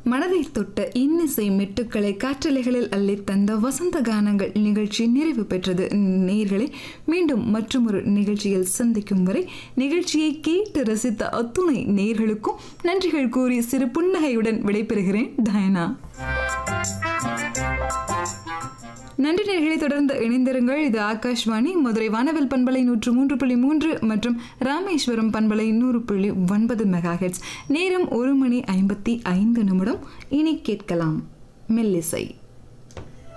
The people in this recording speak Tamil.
மனதை தொட்ட இன்னிசை மெட்டுக்களை காற்றலைகளில் அள்ளி தந்த வசந்த கானங்கள் நிகழ்ச்சி நிறைவு பெற்றது. நேயர்களை மீண்டும் மற்றொரு நிகழ்ச்சியில் சந்திக்கும் வரை நிகழ்ச்சியை கேட்டு ரசித்த அத்துணை நேயர்களுக்கும் நன்றிகள் கூறி சிறு புன்னகையுடன் விடைபெறுகிறேன் டயனா. நன்றி நேயர்களை, தொடர்ந்து இணைந்திருங்கள். இது ஆகாஷ்வாணி மதுரை வானவில் பண்பலை 103.3 மற்றும் ராமேஸ்வரம் பண்பலை 100.9 மெகாஹெர்ட்ஸ். நேரம் 1:55. இனி கேட்கலாம் மெல்லிசை.